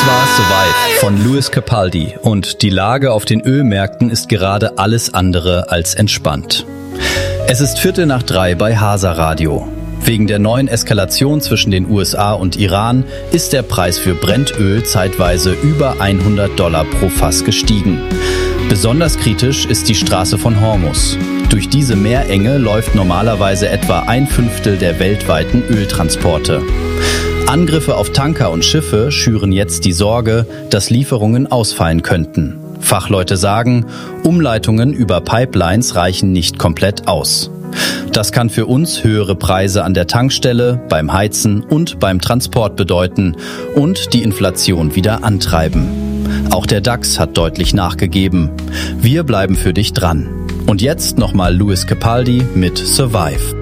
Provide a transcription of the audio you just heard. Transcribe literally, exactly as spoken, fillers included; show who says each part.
Speaker 1: Das war Survive von Lewis Capaldi und die Lage auf den Ölmärkten ist gerade alles andere als entspannt. Es ist Viertel nach drei bei Hasa Radio. Wegen der neuen Eskalation zwischen den U S A und Iran ist der Preis für Brennöl zeitweise über hundert Dollar pro Fass gestiegen. Besonders kritisch ist die Straße von Hormuz. Durch diese Meerenge läuft normalerweise etwa ein Fünftel der weltweiten Öltransporte. Angriffe auf Tanker und Schiffe schüren jetzt die Sorge, dass Lieferungen ausfallen könnten. Fachleute sagen, Umleitungen über Pipelines reichen nicht komplett aus. Das kann für uns höhere Preise an der Tankstelle, beim Heizen und beim Transport bedeuten und die Inflation wieder antreiben. Auch der DAX hat deutlich nachgegeben. Wir bleiben für dich dran. Und jetzt nochmal Lewis Capaldi mit Survive.